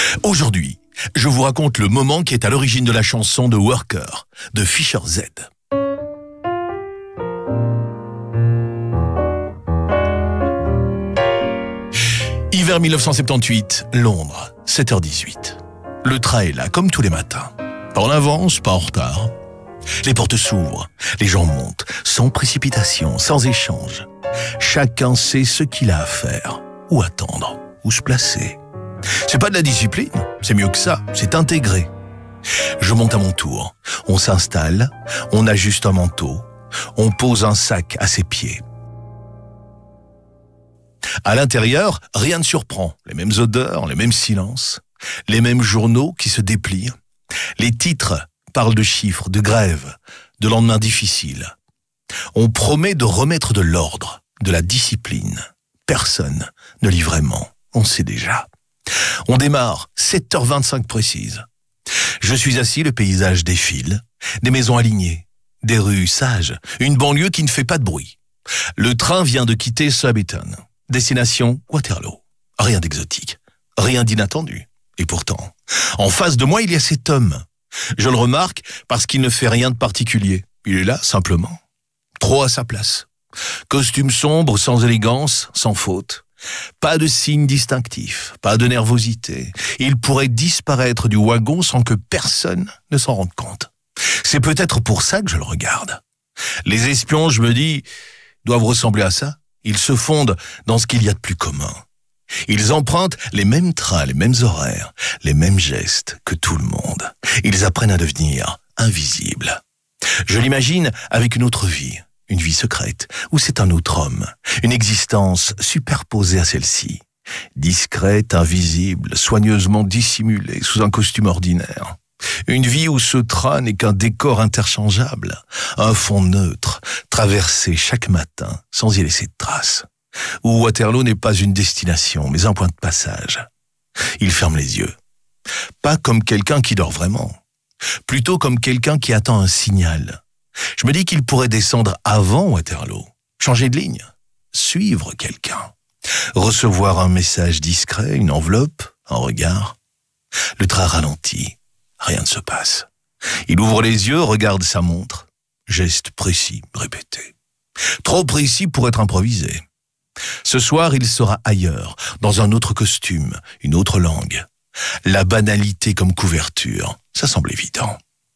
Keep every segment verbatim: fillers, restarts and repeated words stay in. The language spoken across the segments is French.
Aujourd'hui, je vous raconte le moment qui est à l'origine de la chanson de Worker, de Fisher Z. Hiver mille neuf cent soixante-dix-huit, Londres, sept heures dix-huit. Le train est là, comme tous les matins. Pas en avance, pas en retard. Les portes s'ouvrent, les gens montent, sans précipitation, sans échange. Chacun sait ce qu'il a à faire, où attendre, où se placer. C'est pas de la discipline, c'est mieux que ça, c'est intégré. Je monte à mon tour, on s'installe, on ajuste un manteau, on pose un sac à ses pieds. À l'intérieur, rien ne surprend, les mêmes odeurs, les mêmes silences, les mêmes journaux qui se déplient. Les titres parlent de chiffres, de grèves, de lendemains difficiles. On promet de remettre de l'ordre, de la discipline. Personne ne lit vraiment, on sait déjà. On démarre, sept heures vingt-cinq précise. Je suis assis, le paysage défile, des maisons alignées, des rues sages, une banlieue qui ne fait pas de bruit. Le train vient de quitter Surbiton, destination Waterloo. Rien d'exotique, rien d'inattendu. Et pourtant, en face de moi, il y a cet homme. Je le remarque parce qu'il ne fait rien de particulier. Il est là, simplement. Trop à sa place. Costume sombre, sans élégance, sans faute. Pas de signe distinctif, pas de nervosité. Il pourrait disparaître du wagon sans que personne ne s'en rende compte. C'est peut-être pour ça que je le regarde. Les espions, je me dis, doivent ressembler à ça. Ils se fondent dans ce qu'il y a de plus commun. Ils empruntent les mêmes trains, les mêmes horaires, les mêmes gestes que tout le monde. Ils apprennent à devenir invisibles. Je l'imagine avec une autre vie, une vie secrète, où c'est un autre homme, une existence superposée à celle-ci, discrète, invisible, soigneusement dissimulée sous un costume ordinaire. Une vie où ce train n'est qu'un décor interchangeable, un fond neutre, traversé chaque matin sans y laisser de traces. Où Waterloo n'est pas une destination, mais un point de passage. Il ferme les yeux. Pas comme quelqu'un qui dort vraiment, plutôt comme quelqu'un qui attend un signal. Je me dis qu'il pourrait descendre avant Waterloo, changer de ligne, suivre quelqu'un, recevoir un message discret, une enveloppe, un regard. Le train ralentit, rien ne se passe. Il ouvre les yeux, regarde sa montre, geste précis, répété. Trop précis pour être improvisé. Ce soir, il sera ailleurs, dans un autre costume, une autre langue. La banalité comme couverture, ça semble évident.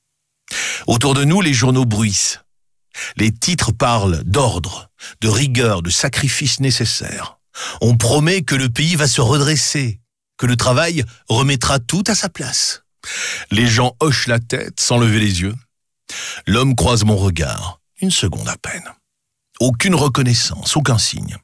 Autour de nous, les journaux bruissent. Les titres parlent d'ordre, de rigueur, de sacrifices nécessaires. On promet que le pays va se redresser, que le travail remettra tout à sa place. Les gens hochent la tête sans lever les yeux. L'homme croise mon regard, une seconde à peine. Aucune reconnaissance, aucun signe.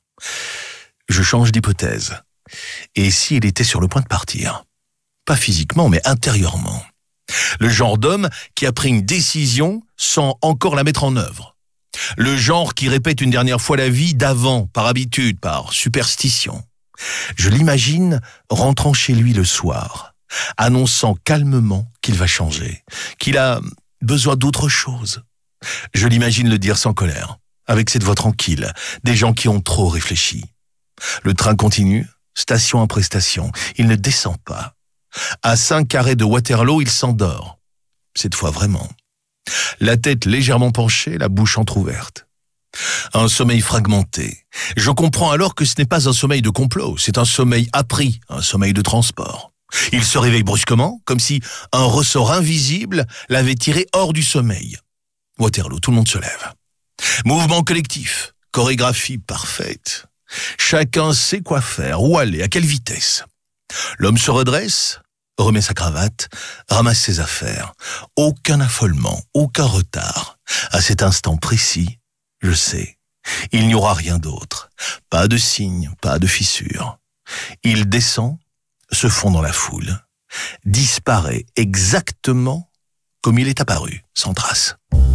Je change d'hypothèse. Et si il était sur le point de partir? Pas physiquement, mais intérieurement. Le genre d'homme qui a pris une décision sans encore la mettre en œuvre. Le genre qui répète une dernière fois la vie d'avant, par habitude, par superstition. Je l'imagine rentrant chez lui le soir, annonçant calmement qu'il va changer, qu'il a besoin d'autre chose. Je l'imagine le dire sans colère, avec cette voix tranquille, des gens qui ont trop réfléchi. Le train continue, station après station, il ne descend pas. À cinq arrêts de Waterloo, il s'endort. Cette fois vraiment. La tête légèrement penchée, la bouche entr'ouverte. Un sommeil fragmenté. Je comprends alors que ce n'est pas un sommeil de complot, c'est un sommeil appris, un sommeil de transport. Il se réveille brusquement, comme si un ressort invisible l'avait tiré hors du sommeil. Waterloo, tout le monde se lève. Mouvement collectif, chorégraphie parfaite. Chacun sait quoi faire, où aller, à quelle vitesse. L'homme se redresse, remet sa cravate, ramasse ses affaires. Aucun affolement, aucun retard. À cet instant précis, je sais, il n'y aura rien d'autre. Pas de signe, pas de fissure. Il descend, se fond dans la foule, disparaît exactement comme il est apparu, sans trace.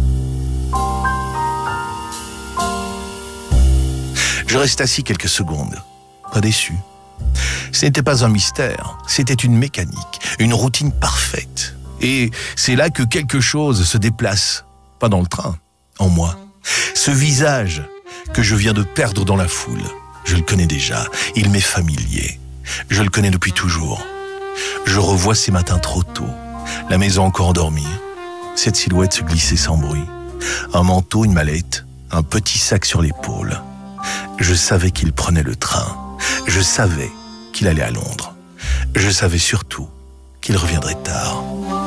Je reste assis quelques secondes, pas déçu. Ce n'était pas un mystère, c'était une mécanique, une routine parfaite. Et c'est là que quelque chose se déplace, pas dans le train, en moi. Ce visage que je viens de perdre dans la foule, je le connais déjà, il m'est familier. Je le connais depuis toujours. Je revois ces matins trop tôt, la maison encore endormie. Cette silhouette se glissait sans bruit. Un manteau, une mallette, un petit sac sur l'épaule. Je savais qu'il prenait le train. Je savais qu'il allait à Londres. Je savais surtout qu'il reviendrait tard.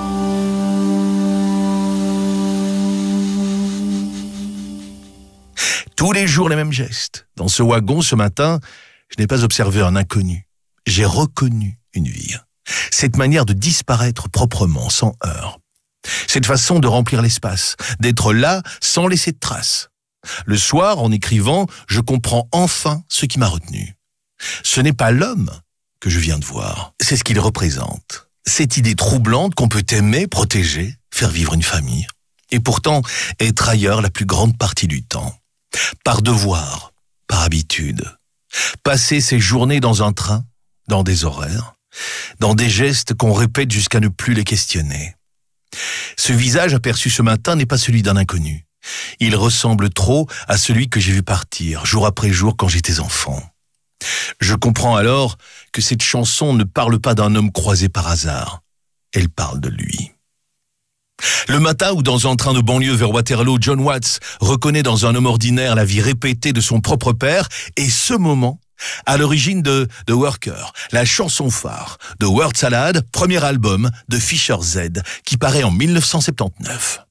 Tous les jours les mêmes gestes. Dans ce wagon, ce matin, je n'ai pas observé un inconnu. J'ai reconnu une vie. Cette manière de disparaître proprement, sans heurts. Cette façon de remplir l'espace, d'être là sans laisser de traces. Le soir, en écrivant, je comprends enfin ce qui m'a retenu. Ce n'est pas l'homme que je viens de voir, c'est ce qu'il représente. Cette idée troublante qu'on peut aimer, protéger, faire vivre une famille. Et pourtant, être ailleurs la plus grande partie du temps. Par devoir, par habitude. Passer ses journées dans un train, dans des horaires, dans des gestes qu'on répète jusqu'à ne plus les questionner. Ce visage aperçu ce matin n'est pas celui d'un inconnu. Il ressemble trop à celui que j'ai vu partir, jour après jour, quand j'étais enfant. Je comprends alors que cette chanson ne parle pas d'un homme croisé par hasard. Elle parle de lui. Le matin où, dans un train de banlieue vers Waterloo, John Watts reconnaît dans un homme ordinaire la vie répétée de son propre père, et ce moment, à l'origine de The Worker, la chanson phare de Word Salad, premier album de Fisher Z, qui paraît en mille neuf cent soixante-dix-neuf.